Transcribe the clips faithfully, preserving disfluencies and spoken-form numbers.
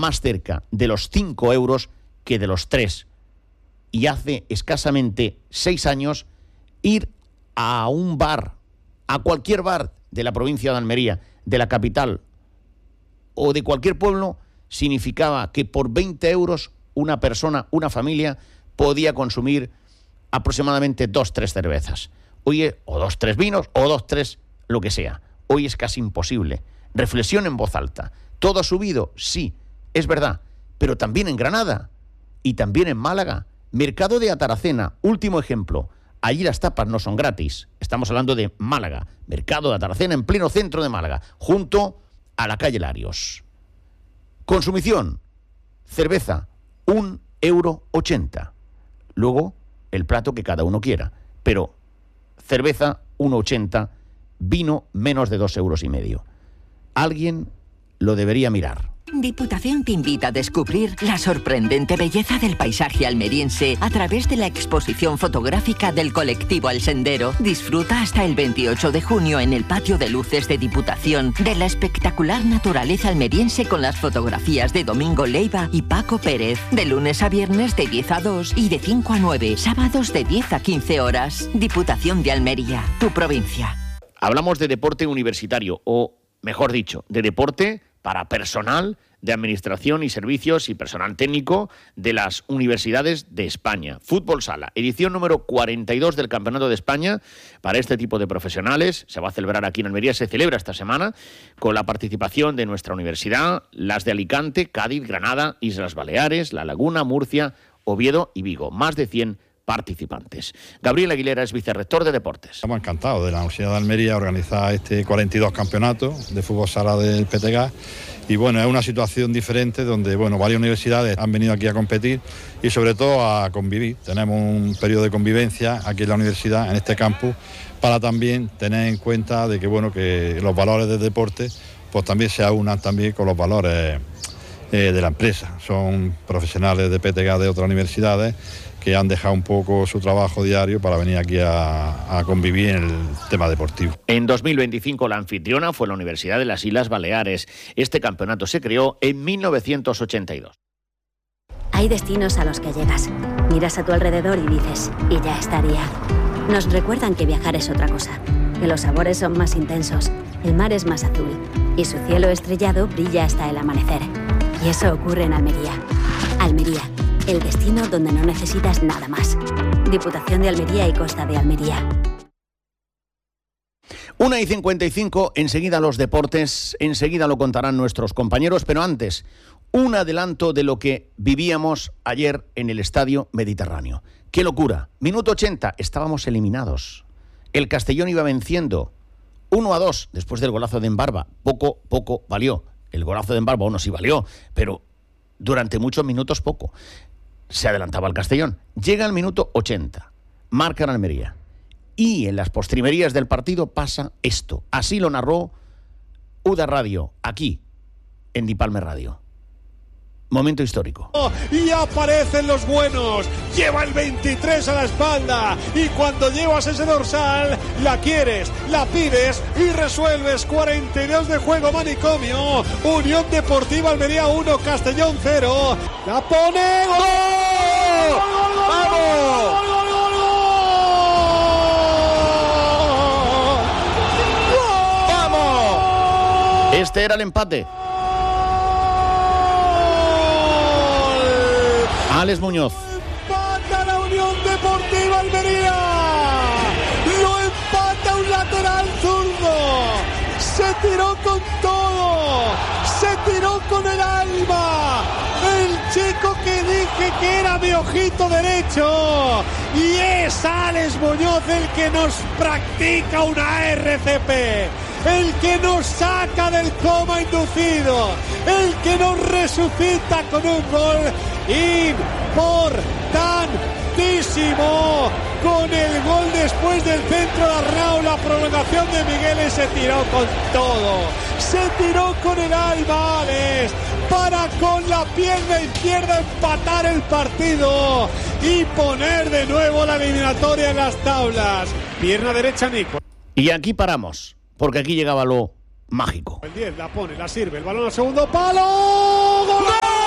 más cerca de los cinco euros que de los tres. Y hace escasamente seis años ir a un bar, a cualquier bar de la provincia de Almería, de la capital o de cualquier pueblo, significaba que por veinte euros una persona, una familia, podía consumir aproximadamente dos, tres cervezas. Hoy, o dos, tres vinos, o dos, tres, lo que sea. Hoy es casi imposible. Reflexión en voz alta. ¿Todo ha subido? Sí, es verdad. Pero también en Granada y también en Málaga. Mercado de Ataracena, último ejemplo. Allí las tapas no son gratis. Estamos hablando de Málaga. Mercado de Ataracena en pleno centro de Málaga, junto a la calle Larios. Consumición. Cerveza, un euro ochenta. Luego, el plato que cada uno quiera. Pero cerveza, uno ochenta. Vino, menos de dos euros y medio. Alguien lo debería mirar. Diputación te invita a descubrir la sorprendente belleza del paisaje almeriense a través de la exposición fotográfica del colectivo El Sendero. Disfruta hasta el veintiocho de junio en el patio de luces de Diputación de la espectacular naturaleza almeriense con las fotografías de Domingo Leiva y Paco Pérez. De lunes a viernes de diez a dos y de cinco a nueve. Sábados de diez a quince horas. Diputación de Almería, tu provincia. Hablamos de deporte universitario, o mejor dicho, de deporte para personal de administración y servicios y personal técnico de las universidades de España. Fútbol Sala, edición número cuarenta y dos del Campeonato de España para este tipo de profesionales. Se va a celebrar aquí en Almería, se celebra esta semana con la participación de nuestra universidad, las de Alicante, Cádiz, Granada, Islas Baleares, La Laguna, Murcia, Oviedo y Vigo. Más de cien participantes. Gabriel Aguilera es vicerrector de Deportes. Estamos encantados de la Universidad de Almería organizar este cuarenta y dos campeonato de fútbol sala del P T G A, y bueno, es una situación diferente donde bueno, varias universidades han venido aquí a competir y sobre todo a convivir. Tenemos un periodo de convivencia aquí en la universidad, en este campus, para también tener en cuenta de que bueno, que los valores del deporte pues también se aunan también con los valores eh, de la empresa. Son profesionales de P T G A de otras universidades que han dejado un poco su trabajo diario para venir aquí a, a convivir en el tema deportivo. En dos mil veinticinco la anfitriona fue la Universidad de las Islas Baleares. Este campeonato se creó en mil novecientos ochenta y dos. Hay destinos a los que llegas, miras a tu alrededor y dices, y ya estaría. Nos recuerdan que viajar es otra cosa, que los sabores son más intensos, el mar es más azul y su cielo estrellado brilla hasta el amanecer. Y eso ocurre en Almería. Almería, el destino donde no necesitas nada más. Diputación de Almería y Costa de Almería. Una y cincuenta y cinco, enseguida los deportes, enseguida lo contarán nuestros compañeros, pero antes, un adelanto de lo que vivíamos ayer en el Estadio Mediterráneo. ¡Qué locura! Minuto ochenta, estábamos eliminados. El Castellón iba venciendo uno a dos después del golazo de Embarba. Poco, poco valió. El golazo de Embarba, bueno, sí valió, pero durante muchos minutos poco. Se adelantaba el Castellón. Llega el minuto ochenta. Marca en Almería. Y en las postrimerías del partido pasa esto. Así lo narró U D A Radio, aquí, en Dipalme Radio. Momento histórico. Y aparecen los buenos. Lleva el veintitrés a la espalda. Y cuando llevas ese dorsal, la quieres, la pides y resuelves. cuarenta y dos de juego, Manicomio. Unión Deportiva Almería uno, Castellón cero. La pone. ¡Gol! ¡Vamos! ¡Vamos! Este era el empate. Alex Muñoz. Empata la Unión Deportiva Almería. Lo empata un lateral zurdo. Se tiró con todo. Se tiró con el alma. El chico que dije que era mi ojito derecho. Y es Alex Muñoz el que nos practica una R C P. El que nos saca del coma inducido. El que nos resucita con un gol importantísimo. Con el gol después del centro de Arnau, la prolongación de Miguel se tiró con todo. Se tiró con el alma, Alex, para con la pierna izquierda empatar el partido y poner de nuevo la eliminatoria en las tablas. Pierna derecha, Nico. Y aquí paramos, porque aquí llegaba lo mágico. El diez la pone, la sirve, el balón al segundo palo. ¡Gol!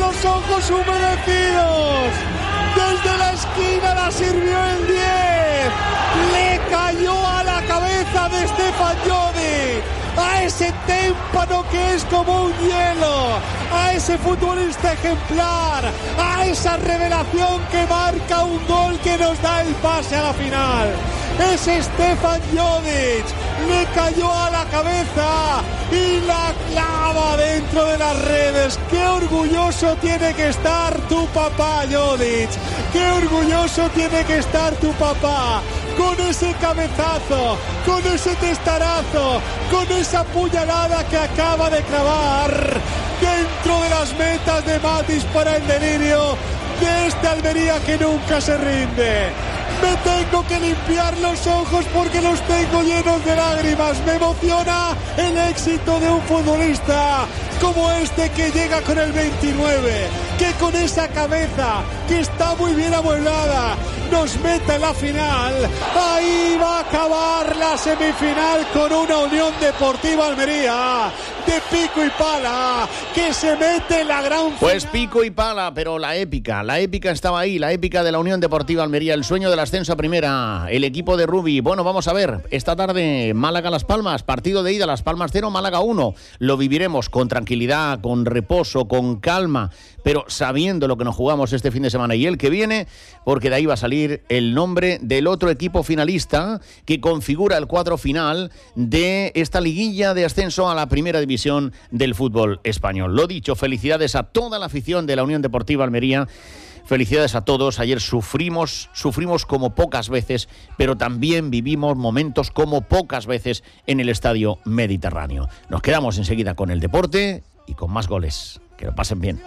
los ojos humedecidos. Desde la esquina la sirvió el diez. Le cayó a la cabeza de Stefan Jovic, a ese témpano que es como un hielo, a ese futbolista ejemplar, a esa revelación que marca un gol que nos da el pase a la final. Es Stefan Jovic, le cayó a la cabeza y la clava dentro de las redes. ¡Qué orgulloso tiene que estar tu papá, Jovic! ¡Qué orgulloso tiene que estar tu papá! Con ese cabezazo, con ese testarazo, con esa puñalada que acaba de clavar dentro de las metas de Matis para el delirio de este Almería que nunca se rinde. Me tengo que limpiar los ojos porque los tengo llenos de lágrimas. Me emociona el éxito de un futbolista como este que llega con el veintinueve, que con esa cabeza que está muy bien amueblada nos mete en la final. Ahí va a acabar la semifinal con una Unión Deportiva Almería de pico y pala que se mete en la gran final. Pues pico y pala, pero la épica, la épica estaba ahí, la épica de la Unión Deportiva Almería, el sueño del ascenso a primera, el equipo de Rubi. Bueno, vamos a ver, esta tarde Málaga-Las Palmas, partido de ida, Las Palmas cero, Málaga uno. Lo viviremos con tranquilidad, con reposo, con calma, pero sabiendo lo que nos jugamos este fin de semana y el que viene, porque de ahí va a salir el nombre del otro equipo finalista que configura el cuadro final de esta liguilla de ascenso a la primera división del fútbol español. Lo dicho, felicidades a toda la afición de la Unión Deportiva Almería. Felicidades a todos. Ayer sufrimos, sufrimos como pocas veces, pero también vivimos momentos como pocas veces en el Estadio Mediterráneo. Nos quedamos enseguida con el deporte y con más goles. Que lo pasen bien.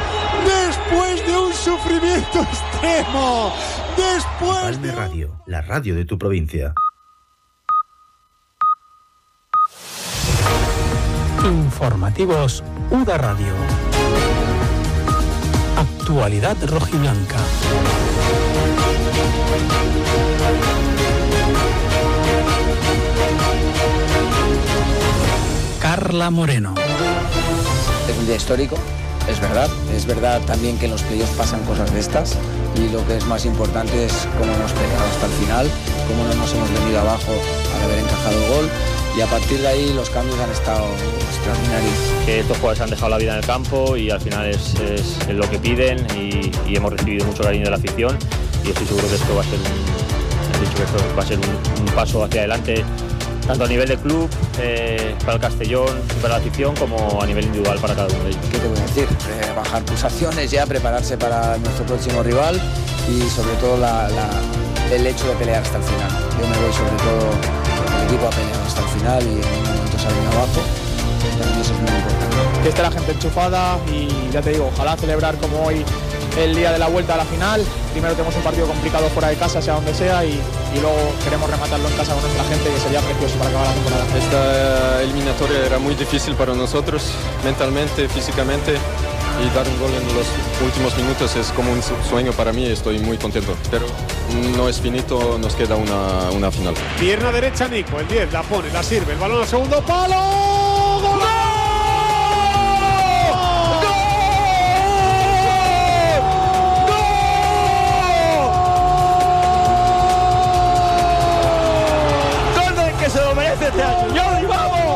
Después de un sufrimiento extremo, después Palme de... Radio, la radio de tu provincia. Informativos U D A Radio. Actualidad rojiblanca. Carla Moreno. Es un día histórico, es verdad. Es verdad también que en los playoffs pasan cosas de estas y lo que es más importante es cómo hemos peleado hasta el final, cómo no nos hemos venido abajo al haber encajado el gol y a partir de ahí los cambios han estado extraordinarios. Que estos jugadores han dejado la vida en el campo y al final es, es, es lo que piden y, y hemos recibido mucho cariño de la afición y estoy seguro que esto va a ser un, he dicho que esto va a ser un, un paso hacia adelante tanto a nivel de club, eh, para el Castellón y para la afición, como a nivel individual para cada uno de ellos. ¿Qué te voy a decir? Eh, bajar pulsaciones ya, prepararse para nuestro próximo rival y sobre todo la, la, el hecho de pelear hasta el final. Yo me voy sobre todo porque el equipo ha peleado hasta el final y en un momento se ha venido abajo. Para mí eso es muy importante. Que esté la gente enchufada y ya te digo, ojalá celebrar como hoy el día de la vuelta a la final. Primero tenemos un partido complicado fuera de casa, sea donde sea, y, y luego queremos rematarlo en casa con nuestra gente, que sería precioso para acabar la temporada. Esta eliminatoria era muy difícil para nosotros, mentalmente, físicamente, y dar un gol en los últimos minutos es como un sueño para mí, estoy muy contento. Pero no es finito, nos queda una, una final. Pierna derecha Nico, el diez, la pone, la sirve, el balón al segundo palo. ¡Gol! ¡Se lo merece este año! ¡Jordi, vamos!